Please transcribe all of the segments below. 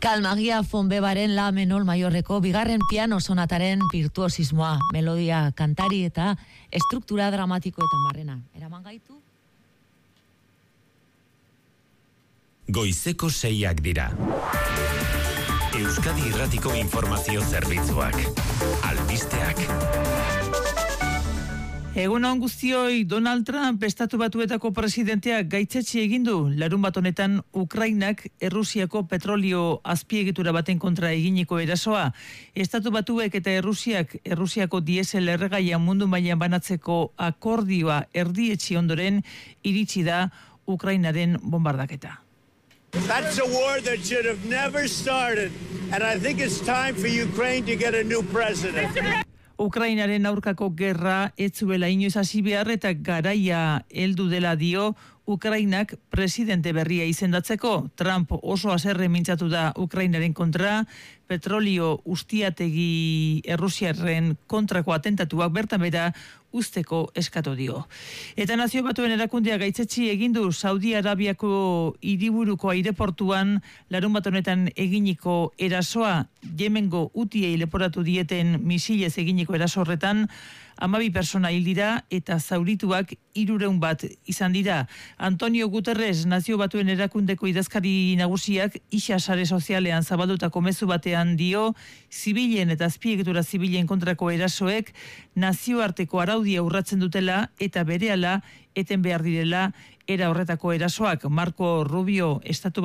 Kalmagia Fonbebaren la menor maiorreko bigarren piano sonataren virtuosismoa, melodia kantari eta estruktura dramatikoetan barrena. Eraman gaitu? Goizeko 6 dira. Euskadi Irratiko informazio zerbitzuak. Albisteak. Egun on guztioi, Donald Trump Estatu Batuetako presidenteak gaitzetsi egin du larunbat honetan Ukrainak Errusiako petrolio azpiegitura baten kontra eginiko erasoa. Estatu Batuek eta Errusiako diesel erregaia mundu mailan banatzeko akordioa erdietsi ondoren iritsi da Ukrainaren bombardaketa. That's a war that should have never started, and I think it's time for Ukraine to get a new president. Ukrainaren aurkako gerra ez zuela inoiz hasi behar eta garaia heldu dela dio Ukrainak presidente berria izendatzeko. Trump oso haserre mintzatu da Ukrainaren kontra, petrolio ustiategi Errusiarren kontrako atentatuak bertan bera usteko eskatu dio. Eta Nazio Batuen erakundea gaitzetsi egin du Saudi Arabiako hiriburuko aireportuan larunbat honetan eginiko erasoa. Yemengo Hutiei leporatu dieten misilez eginiko eraso horretan 12 pertsona hil dira eta zaurituak 300 bat izan dira. Antonio Guterres, Nazio Batuen erakundeko idazkari nagusiak isa sare sozialean zabaldutako mezu batean dio, zibilen eta azpiegitura zibilen kontrako erasoek nazioarteko araudia urratzen dutela eta berehala eten behar direla era horretako erasoak. Marco Rubio, Estatu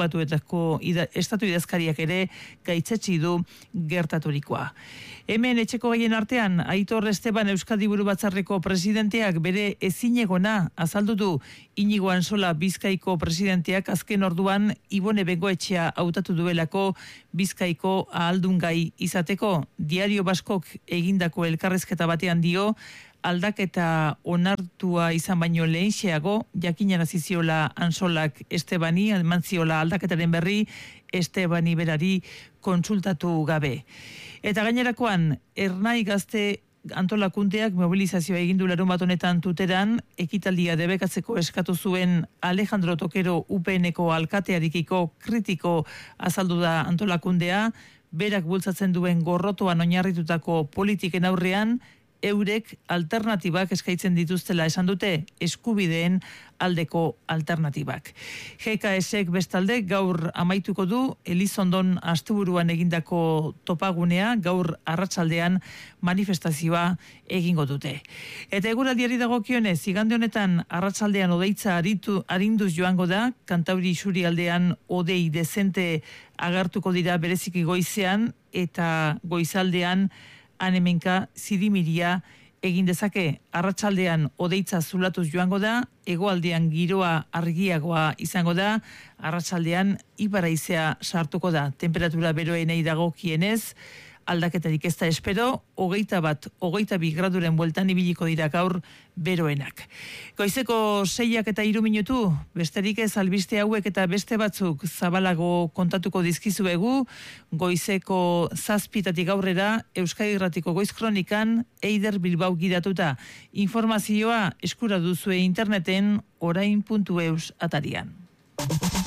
idazkariak ere gaitzetsi du gertaturikoa. Hemen etxeko gaien artean, Aitor Esteban Euskadi Buru Batzarreko presidenteak bere ezinegona azaldu du. Inigo Ansola Bizkaiko presidenteak azken orduan Ibone Bengoetxea hautatu duelako Bizkaiko ahaldungai izateko. Diario Baskok egindako elkarrezketa batean dio, aldaketa onartua izan baino lehenxeago, jakinarazi ziola Ansolak Estebani, eman ziola aldaketaren berri Estebani berari kontsultatu gabe. Eta gainerakoan, Ernai Gazte antolakundeak mobilizazioa egin du larunbat honetan Tuteran, ekitaldia debekatzeko eskatu zuen Alejandro Tokero UPNeko alkatearikiko kritiko azaldu da antolakundea, berak bultzatzen duen gorrotoan oinarritutako politiken aurrean, eurek alternatibak eskaintzen dituztela esan dute, eskubideen aldeko alternatibak. GKS-ek bestalde gaur amaituko du Elizondon asteburuan egindako topagunea, gaur arratsaldean manifestazioa egingo dute. Eta eguraldiari dagokionez, igande honetan arratsaldean hodeitza arinduz joango da, Kantauri isurialdean hodei dezente agertuko dira bereziki goizean eta goizaldean hemenka zirimiria egin dezake. Arratsaldean hodeitza zulatuz joango da, hegoaldean giroa argiagoa izango da, arratsaldean ipar-haizea sartuko da. Temperatura beroenei dagokienez, aldaketarik ez da espero, 22 graduren bueltan ibiliko dira gaur beroenak. Goizeko 6 eta 3 minutu, besterik ez albiste hauek eta beste batzuk zabalago kontatuko dizkizuegu, goizeko 7 aurrera Euskadi Irratiko Goiz Kronikan Eider Bilbao gidatuta. Informazioa eskura duzue interneten orain.eus atarian.